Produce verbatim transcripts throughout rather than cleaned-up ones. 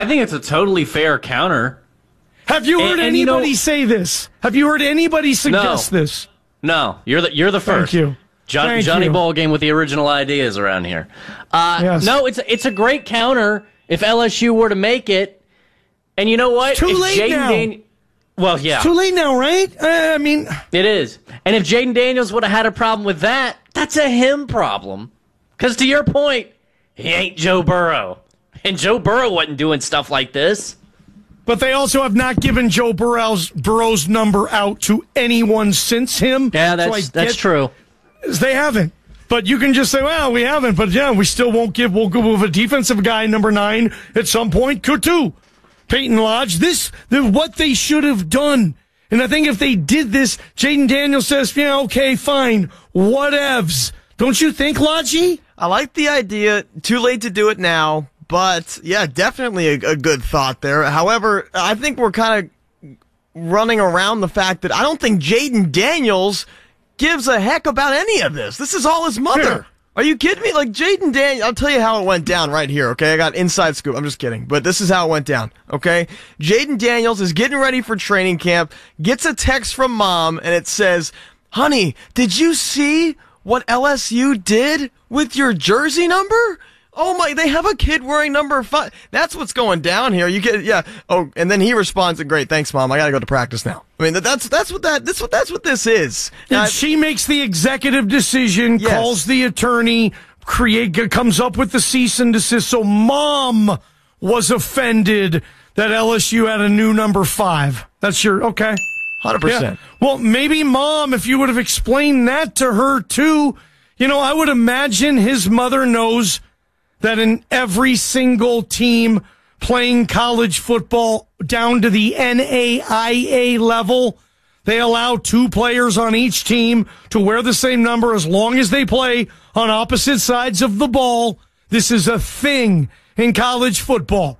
I think it's a totally fair counter. Have you heard and, and anybody you know, say this? Have you heard anybody suggest no, this? No, you're the you're the first. Thank you. John, Thank Johnny you. Ballgame with the original ideas around here. Uh, yes. No, it's it's a great counter if L S U were to make it. And you know what? It's too if late Jaden now. Dan- well, yeah. It's too late now, right? Uh, I mean... It is. And if Jaden Daniels would have had a problem with that, that's a him problem. Because to your point, he ain't Joe Burrow. And Joe Burrow wasn't doing stuff like this. But they also have not given Joe Burrow's, Burrow's number out to anyone since him. Yeah, that's, so that's get, true. They haven't. But you can just say, well, we haven't. But yeah, we still won't give. We'll go with a defensive guy, number nine, at some point. Could too. Peyton Lodge. This is what they should have done. And I think if they did this, Jaden Daniels says, yeah, okay, fine. Whatevs. Don't you think, Lodgy? I like the idea. Too late to do it now. But, yeah, definitely a, a good thought there. However, I think we're kind of running around the fact that I don't think Jaden Daniels gives a heck about any of this. This is all his mother. Yeah. Are you kidding me? Like, Jaden Daniels, I'll tell you how it went down right here, okay? I got inside scoop. I'm just kidding. But this is how it went down, okay? Jaden Daniels is getting ready for training camp, gets a text from mom, and it says, honey, did you see what L S U did with your jersey number? Oh my, they have a kid wearing number five. That's what's going down here. You get, yeah. Oh, and then he responds, great, thanks, Mom. I gotta go to practice now. I mean, that's, that's what that, that's what, that's what this is. And I, she makes the executive decision, yes. calls the attorney, create, comes up with the cease and desist. So Mom was offended that L S U had a new number five. That's your, okay. one hundred percent. Yeah. Well, maybe Mom, if you would have explained that to her too, you know, I would imagine his mother knows that in every single team playing college football down to the N A I A level, they allow two players on each team to wear the same number as long as they play on opposite sides of the ball. This is a thing in college football.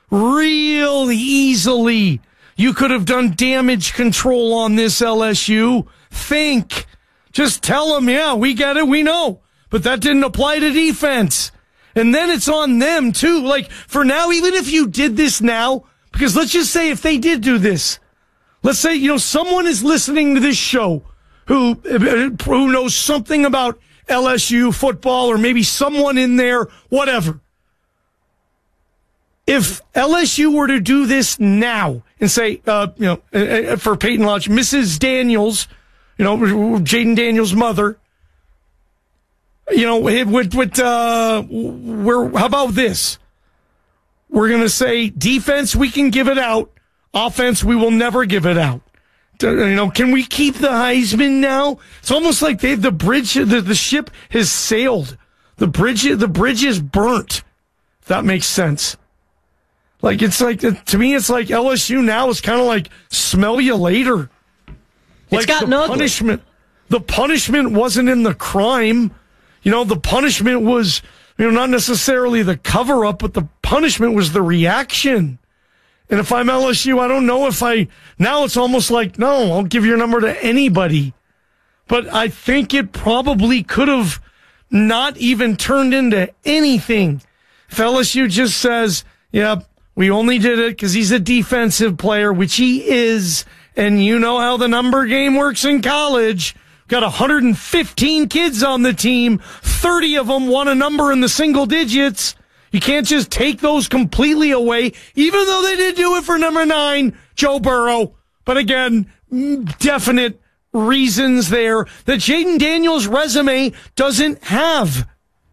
Real easily, you could have done damage control on this, L S U. Think. Just tell them, yeah, we get it, we know. But that didn't apply to defense. And then it's on them, too. Like, for now, even if you did this now, because let's just say if they did do this, let's say, you know, someone is listening to this show who, who knows something about L S U football, or maybe someone in there, whatever. If L S U were to do this now and say, uh, you know, for Peyton Lodge, Missus Daniels, you know, Jaden Daniels' mother, you know, with, with, uh, we're, how about this? We're going to say defense, we can give it out. Offense, we will never give it out. You know, can we keep the Heisman now? It's almost like they, the bridge, the, the ship has sailed. The bridge, the bridge is burnt. If that makes sense. Like, it's like, to me, it's like L S U now is kind of like smell you later. It's Like gotten the ugly. punishment, the punishment wasn't in the crime. You know, the punishment was, you know, not necessarily the cover up, but the punishment was the reaction. And if I'm L S U, I don't know if I, now it's almost like, no, I'll give your number to anybody. But I think it probably could have not even turned into anything. If L S U just says, yeah, we only did it because he's a defensive player, which he is. And you know how the number game works in college. Got one hundred fifteen kids on the team. thirty of them want a number in the single digits. You can't just take those completely away, even though they did do it for number nine, Joe Burrow. But again, definite reasons there that Jaden Daniels' resume doesn't have.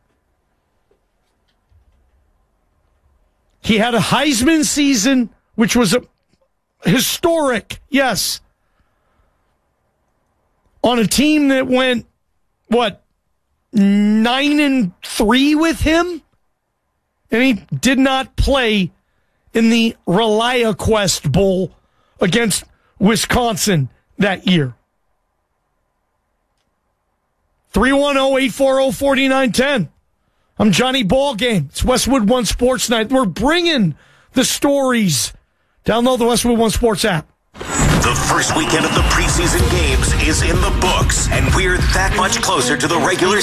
He had a Heisman season, which was a historic, yes. On a team that went, what, nine and three with him? And he did not play in the ReliaQuest Bowl against Wisconsin that year. three one zero, eight four zero, four nine one zero. I'm Johnny Ballgame. It's Westwood One Sports Night. We're bringing the stories. Download the Westwood One Sports app. The first weekend of the preseason games is in the books, and we're that much closer to the regular